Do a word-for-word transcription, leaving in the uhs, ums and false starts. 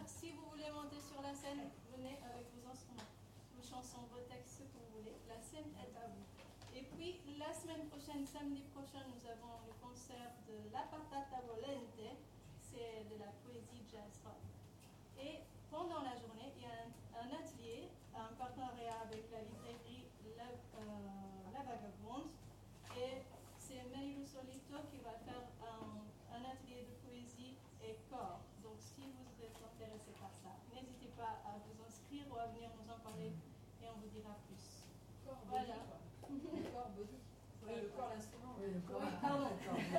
Voilà, si vous voulez monter sur la scène, venez avec vos instruments, vos chansons, vos textes, ce que vous voulez. La scène est à vous. Et puis, la semaine prochaine, samedi prochain, nous avons le concert de La Patata Volente. C'est de la poésie jazz rock. Et pendant la journée, il y a un, un atelier, un partenariat avec la librairie La, euh, la Vagabonde. Et c'est Meilu Solito qui va faire un, un atelier de poésie et corps. Donc si vous êtes intéressé par ça, n'hésitez pas à vous inscrire ou à venir nous en parler et on vous dira plus. Corps voilà. body, quoi. Le corps body. Oui, le corps l'instrument. Oui, le corps. Oui, pardon.